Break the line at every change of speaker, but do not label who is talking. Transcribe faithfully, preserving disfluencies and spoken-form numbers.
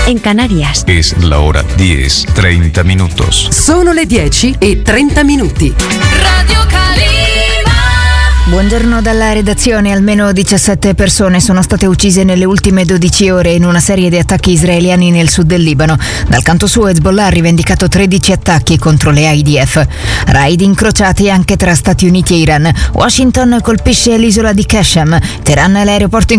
en Canarias.
Es la hora diez, treinta minutos.
Sono le dieci e trenta minuti.
Radio Calima.
Buongiorno dalla redazione. Almeno diciassette persone sono state uccise nelle ultime dodici ore in una serie di attacchi israeliani nel sud del Libano. Dal canto suo Hezbollah ha rivendicato tredici attacchi contro le I D F. Raid incrociati anche tra Stati Uniti e Iran. Washington colpisce l'isola di Qasem. Teheran, l'aeroporto